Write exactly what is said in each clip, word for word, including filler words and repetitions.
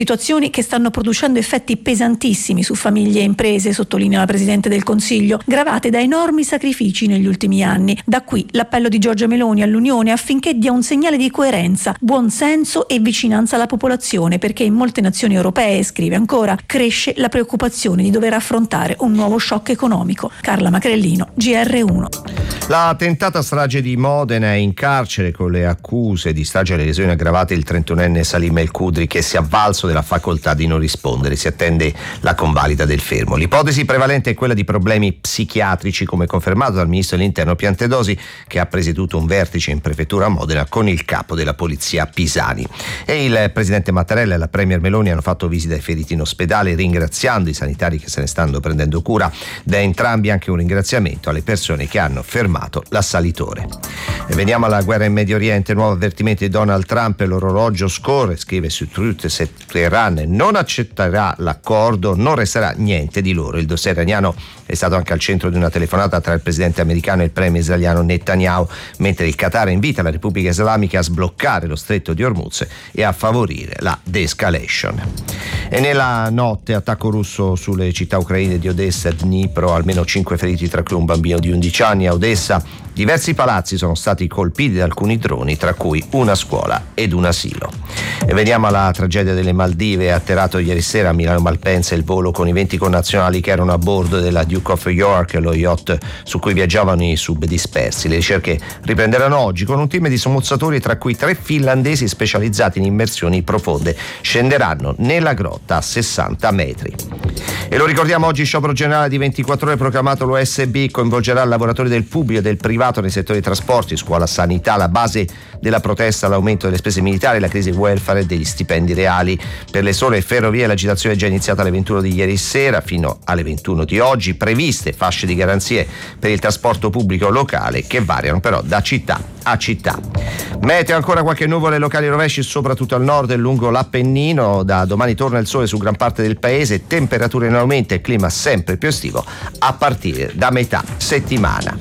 Situazioni che stanno producendo effetti pesantissimi su famiglie e imprese, sottolinea la Presidente del Consiglio, gravate da enormi sacrifici negli ultimi anni. Da qui l'appello di Giorgia Meloni all'Unione affinché dia un segnale di coerenza, buon senso e vicinanza alla popolazione, perché in molte nazioni europee, scrive ancora, cresce la preoccupazione di dover affrontare un nuovo shock economico. Carla Macrellino, G R uno. La tentata strage di Modena è in carcere con le accuse di strage alle lesioni aggravate il trentunenne Salim El Kudri, che si è avvalso della facoltà di non rispondere. Si attende la convalida del fermo. L'ipotesi prevalente è quella di problemi psichiatrici, come confermato dal ministro dell'Interno Piantedosi, che ha presieduto un vertice in prefettura a Modena con il capo della polizia Pisani. E il presidente Mattarella e la premier Meloni hanno fatto visita ai feriti in ospedale, ringraziando i sanitari che se ne stanno prendendo cura. Da entrambi anche un ringraziamento alle persone che hanno fermato l'assalitore. E veniamo alla guerra in Medio Oriente. Nuovo avvertimento di Donald Trump: l'orologio scorre, scrive su Truth. Teheran non accetterà l'accordo, non resterà niente di loro. Il dossier iraniano è stato anche al centro di una telefonata tra il presidente americano e il premier israeliano Netanyahu, mentre il Qatar invita la Repubblica Islamica a sbloccare lo stretto di Hormuz e a favorire la de-escalation. E nella notte attacco russo sulle città ucraine di Odessa e Dnipro, almeno cinque feriti, tra cui un bambino di undici anni. A Odessa diversi palazzi sono stati colpiti da alcuni droni, tra cui una scuola ed un asilo. E veniamo alla tragedia delle Maldive. Atterrato ieri sera a Milano Malpensa il volo con i venti connazionali che erano a bordo della Duke of York, lo yacht su cui viaggiavano i sub dispersi. Le ricerche riprenderanno oggi con un team di sommozzatori, tra cui tre finlandesi specializzati in immersioni profonde. Scenderanno nella grotta a sessanta metri. E lo ricordiamo oggi, sciopero generale di ventiquattro ore proclamato l'O S B, coinvolgerà lavoratori del pubblico e del privato nei settori dei trasporti, scuola, sanità. La base della protesta, l'aumento delle spese militari, la crisi welfare e degli stipendi reali. Per le sole ferrovie l'agitazione è già iniziata alle ventuno di ieri sera fino alle ventuno di oggi. Previste fasce di garanzie per il trasporto pubblico locale che variano però da città a città. Meteo, ancora qualche nuvole locali rovesci soprattutto al nord e lungo l'Appennino. Da domani torna il sole su gran parte del paese, temperature in aumento e clima sempre più estivo a partire da metà settimana.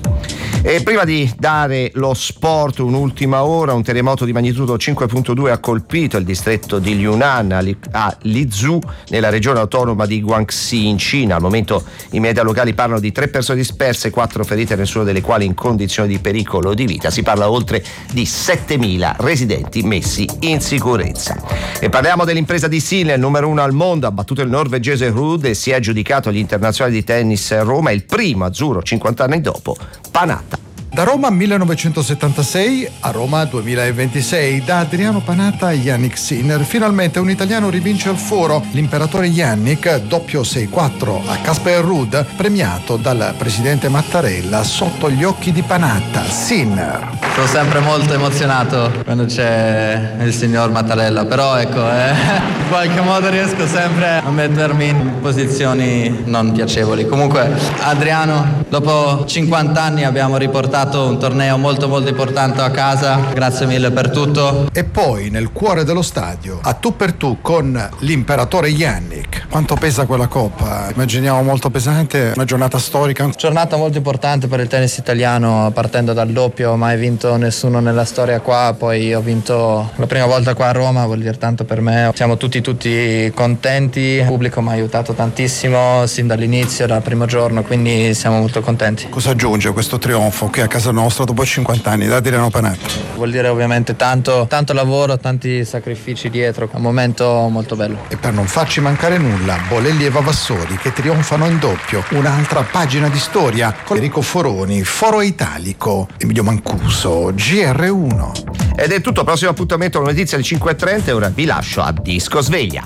E prima di dare lo sport, un'ultima ora, un terremoto di magnitudo cinque virgola due ha colpito il distretto di Yunnan a Lizhou nella regione autonoma di Guangxi in Cina. Al momento i media locali parlano di tre persone disperse, quattro ferite, nessuna delle quali in condizioni di pericolo di vita. Si parla oltre di settemila residenti messi in sicurezza. E parliamo dell'impresa di Sinner, numero uno al mondo, ha battuto il norvegese Ruud e si è aggiudicato agli internazionali di tennis a Roma, il primo azzurro cinquanta anni dopo Panatta. Da Roma millenovecentosettantasei a Roma duemilaventisei, da Adriano Panatta a Jannik Sinner, finalmente un italiano rivince al foro. L'imperatore Jannik, doppio sei quattro a Casper Ruud, premiato dal presidente Mattarella sotto gli occhi di Panatta. Sinner: sono sempre molto emozionato quando c'è il signor Mattarella, però ecco, eh, in qualche modo riesco sempre a mettermi in posizioni non piacevoli. Comunque, Adriano, dopo cinquanta anni abbiamo riportato un torneo molto molto importante a casa, grazie mille per tutto. E poi nel cuore dello stadio, a tu per tu con l'imperatore Jannik. Quanto pesa quella coppa? Immaginiamo molto pesante, una giornata storica. Giornata molto importante per il tennis italiano, partendo dal doppio, mai vinto nessuno nella storia qua, poi ho vinto la prima volta qua a Roma, vuol dire tanto per me. Siamo tutti tutti contenti, il pubblico mi ha aiutato tantissimo sin dall'inizio, dal primo giorno, quindi siamo molto contenti. Cosa aggiunge questo trionfo che a casa nostra dopo cinquanta anni da Adriano Panatta? Vuol dire ovviamente tanto, tanto lavoro, tanti sacrifici dietro, è un momento molto bello. E per non farci mancare nulla, Bolelli e Vavassori che trionfano in doppio, un'altra pagina di storia con Enrico Foroni, Foro Italico, Emilio Mancuso, G R uno. Ed è tutto, prossimo appuntamento con notizia alle cinque e trenta e ora vi lascio a Disco Sveglia.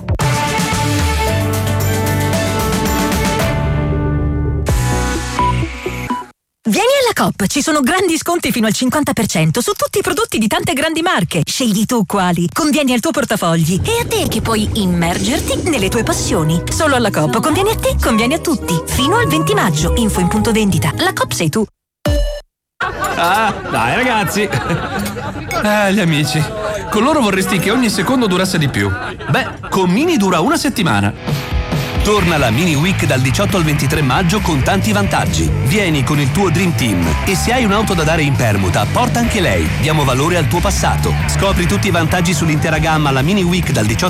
Vieni alla Coop, ci sono grandi sconti fino al cinquanta per cento su tutti i prodotti di tante grandi marche. Scegli tu quali, convieni al tuo portafogli e a te che puoi immergerti nelle tue passioni. Solo alla Coop convieni a te, convieni a tutti. Fino al venti maggio, info in punto vendita. La Coop sei tu. Ah, dai ragazzi. Eh, gli amici. Con loro vorresti che ogni secondo durasse di più. Beh, con Mini dura una settimana. Torna la Mini Week dal diciotto al ventitré maggio con tanti vantaggi. Vieni con il tuo Dream Team e se hai un'auto da dare in permuta, porta anche lei. Diamo valore al tuo passato. Scopri tutti i vantaggi sull'intera gamma alla Mini Week dal diciotto